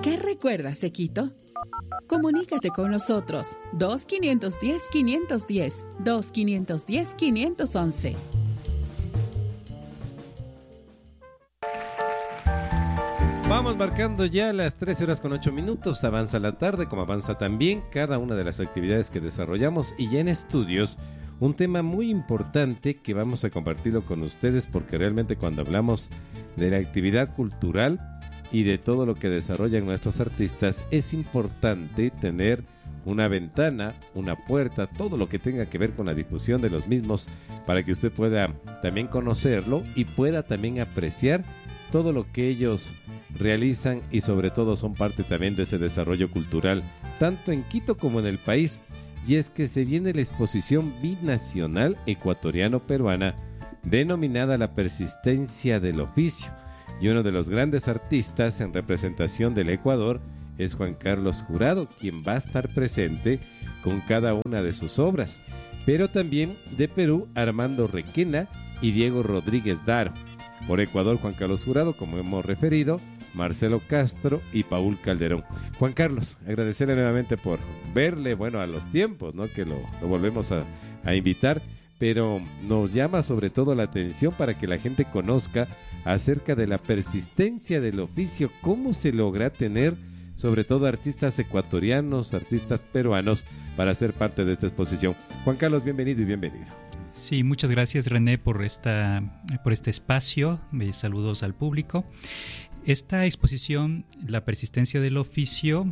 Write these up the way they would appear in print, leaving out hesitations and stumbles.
¿Qué recuerdas de Quito? Comunícate con nosotros 2-510-510, 2-510-511. Vamos marcando ya las 13:08. Avanza la tarde, como avanza también cada una de las actividades que desarrollamos, y ya en estudios un tema muy importante que vamos a compartirlo con ustedes, porque realmente cuando hablamos de la actividad cultural y de todo lo que desarrollan nuestros artistas, es importante tener una ventana, una puerta, todo lo que tenga que ver con la difusión de los mismos, para que usted pueda también conocerlo y pueda también apreciar todo lo que ellos realizan, y sobre todo son parte también de ese desarrollo cultural, tanto en Quito como en el país. Y es que se viene la exposición binacional ecuatoriano-peruana denominada La Persistencia del Oficio, y uno de los grandes artistas en representación del Ecuador es Juan Carlos Jurado, quien va a estar presente con cada una de sus obras, pero también de Perú Armando Requena y Diego Rodríguez Daro. Por Ecuador, Juan Carlos Jurado, como hemos referido, Marcelo Castro y Paul Calderón. Juan Carlos, agradecerle nuevamente por verle, a los tiempos, ¿no? Que lo volvemos a invitar, pero nos llama sobre todo la atención para que la gente conozca acerca de la persistencia del oficio, cómo se logra tener sobre todo artistas ecuatorianos, artistas peruanos, para ser parte de esta exposición. Juan Carlos, bienvenido y bienvenido. Sí, muchas gracias, René, por este espacio. Saludos al público. Esta exposición, La Persistencia del Oficio,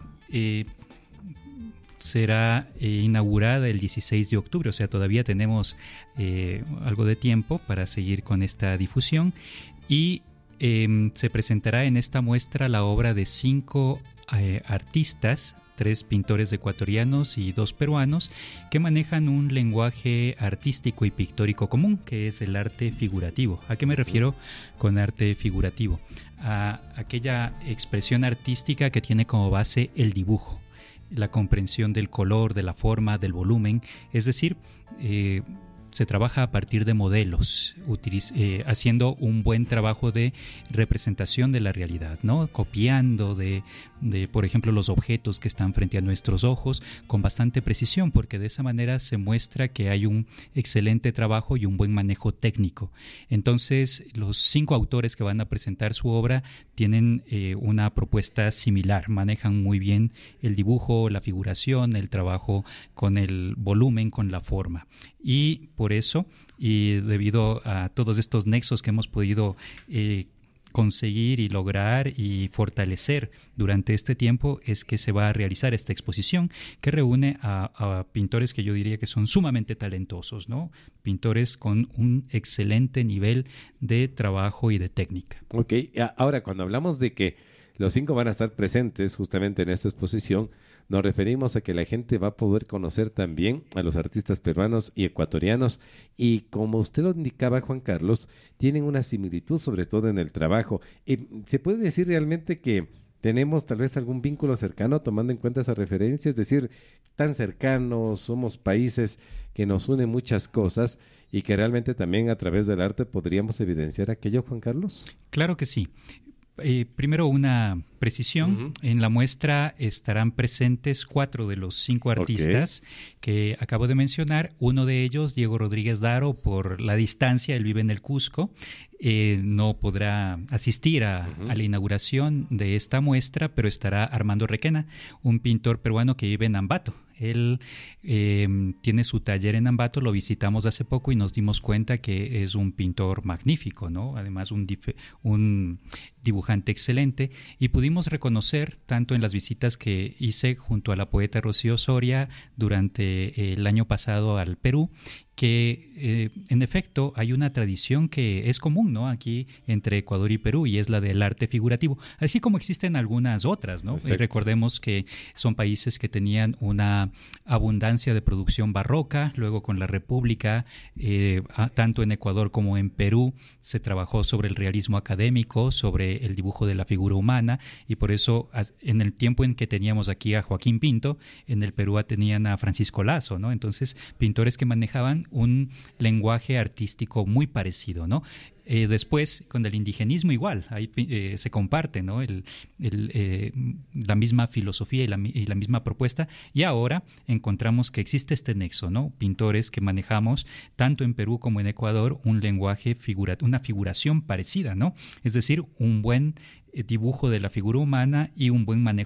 será inaugurada el 16 de octubre, o sea, todavía tenemos algo de tiempo para seguir con esta difusión, y se presentará en esta muestra la obra de 5 artistas, 3 pintores ecuatorianos y 2 peruanos, que manejan un lenguaje artístico y pictórico común, que es el arte figurativo. ¿A qué me refiero con arte figurativo? A aquella expresión artística que tiene como base el dibujo, la comprensión del color, de la forma, del volumen, es decir, se trabaja a partir de modelos, haciendo un buen trabajo de representación de la realidad, ¿no? Copiando de, por ejemplo, los objetos que están frente a nuestros ojos con bastante precisión, porque de esa manera se muestra que hay un excelente trabajo y un buen manejo técnico. Entonces, los 5 autores que van a presentar su obra tienen una propuesta similar, manejan muy bien el dibujo, la figuración, el trabajo con el volumen, con la forma. Y por eso, y debido a todos estos nexos que hemos podido conseguir y lograr y fortalecer durante este tiempo, es que se va a realizar esta exposición que reúne a pintores que yo diría que son sumamente talentosos, ¿no? Pintores con un excelente nivel de trabajo y de técnica. Ok, ahora cuando hablamos de que los 5 van a estar presentes justamente en esta exposición, nos referimos a que la gente va a poder conocer también a los artistas peruanos y ecuatorianos, y como usted lo indicaba, Juan Carlos, tienen una similitud sobre todo en el trabajo. ¿Se puede decir realmente que tenemos tal vez algún vínculo cercano tomando en cuenta esa referencia? Es decir, tan cercanos, somos países que nos unen muchas cosas y que realmente también a través del arte podríamos evidenciar aquello, Juan Carlos. Claro que sí. Primero una precisión. En la muestra estarán presentes 4 de los 5 artistas que acabo de mencionar. Uno de ellos, Diego Rodríguez Daro, por la distancia, él vive en el Cusco, no podrá asistir a la inauguración de esta muestra, pero estará Armando Requena, un pintor peruano que vive en Ambato. Él tiene su taller en Ambato, lo visitamos hace poco y nos dimos cuenta que es un pintor magnífico, ¿no? Además un dibujante excelente, y pudimos reconocer, tanto en las visitas que hice junto a la poeta Rocío Soria durante el año pasado al Perú, que en efecto hay una tradición que es común, ¿no?, aquí entre Ecuador y Perú, y es la del arte figurativo, así como existen algunas otras, ¿no? Recordemos que son países que tenían una abundancia de producción barroca. Luego, con la República, tanto en Ecuador como en Perú, se trabajó sobre el realismo académico, sobre el dibujo de la figura humana, y por eso en el tiempo en que teníamos aquí a Joaquín Pinto, en el Perú tenían a Francisco Lazo, ¿no? Entonces, pintores que manejaban un lenguaje artístico muy parecido, ¿no? Después, con el indigenismo igual, ahí se comparte, ¿no? La misma filosofía y la misma propuesta, y ahora encontramos que existe este nexo, ¿no? Pintores que manejamos, tanto en Perú como en Ecuador, un lenguaje, una figuración parecida, ¿no? Es decir, un buen dibujo de la figura humana y un buen manejo